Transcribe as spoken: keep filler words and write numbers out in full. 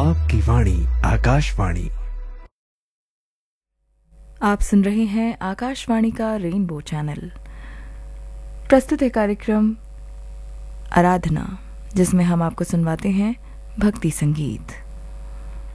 आपकी वाणी आकाशवाणी। आप सुन रहे हैं आकाशवाणी का रेनबो चैनल। प्रस्तुत है कार्यक्रम आराधना, जिसमें हम आपको सुनवाते हैं भक्ति संगीत।